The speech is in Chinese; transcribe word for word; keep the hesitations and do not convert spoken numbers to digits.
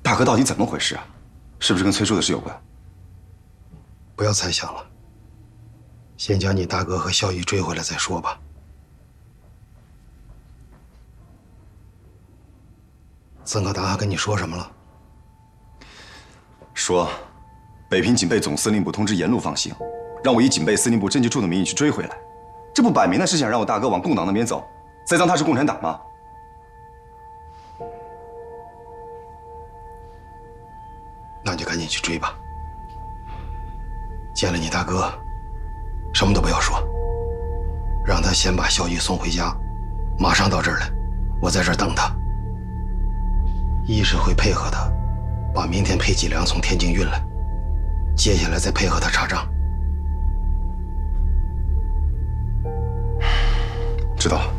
大哥到底怎么回事啊？是不是跟崔叔的事有关？ 不要猜想了，先将你大哥和萧玉追回来再说吧。曾可达还跟你说什么了？ 说，北平警备总司令部通知沿路放行，让我以警备司令部侦缉处的名义去追回来。这不摆明了是想让我大哥往共党那边走，栽赃他是共产党吗？ 那你就赶紧去追吧。见了你大哥，什么都不要说，让他先把萧玉送回家，马上到这儿来，我在这儿等他。一是会配合他，把明天配给粮从天津运来，接下来再配合他查账。 知道了。